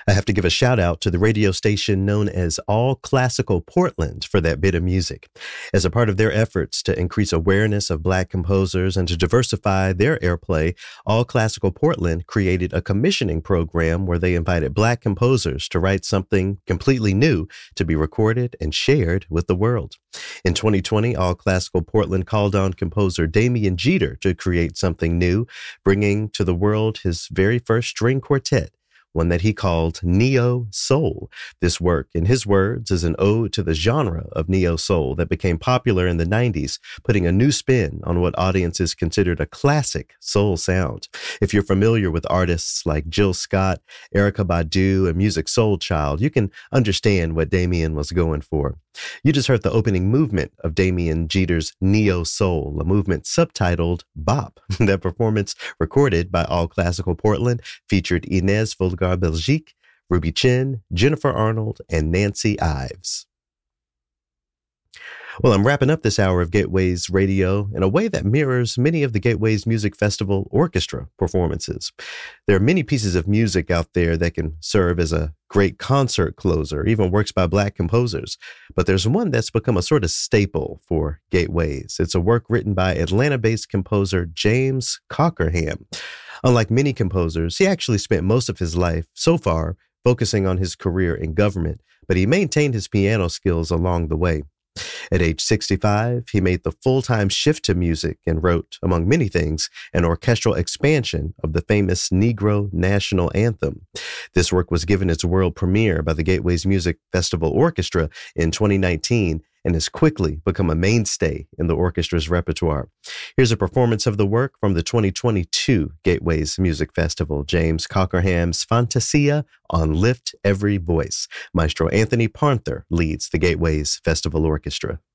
I have to give a shout out to the radio station known as All Classical Portland for that bit of music. As a part of their efforts to increase awareness of Black composers and to diversify their airplay, All Classical Portland created a commissioning program where they invited Black composers to write something completely new to be recorded and shared with the world. In 2020, All Classical Portland called on composer Damian Jeter to create something new, bringing to the world his very first string quartet, one that he called Neo Soul. This work, in his words, is an ode to the genre of Neo Soul that became popular in the 90s, putting a new spin on what audiences considered a classic soul sound. If you're familiar with artists like Jill Scott, Erykah Badu, and Musiq Soulchild, you can understand what Damian was going for. You just heard the opening movement of Damian Jeter's Neo Soul, a movement subtitled Bop. That performance, recorded by All Classical Portland, featured Inez Volgar-Belgique, Ruby Chin, Jennifer Arnold, and Nancy Ives. Well, I'm wrapping up this hour of Gateways Radio in a way that mirrors many of the Gateways Music Festival orchestra performances. There are many pieces of music out there that can serve as a great concert closer, even works by Black composers. But there's one that's become a sort of staple for Gateways. It's a work written by Atlanta-based composer James Cockerham. Unlike many composers, he actually spent most of his life so far focusing on his career in government, but he maintained his piano skills along the way. At age 65, he made the full-time shift to music and wrote, among many things, an orchestral expansion of the famous Negro National Anthem. This work was given its world premiere by the Gateways Music Festival Orchestra in 2019 and has quickly become a mainstay in the orchestra's repertoire. Here's a performance of the work from the 2022 Gateways Music Festival, James Cockerham's Fantasia on Lift Every Voice. Maestro Anthony Parther leads the Gateways Festival Orchestra.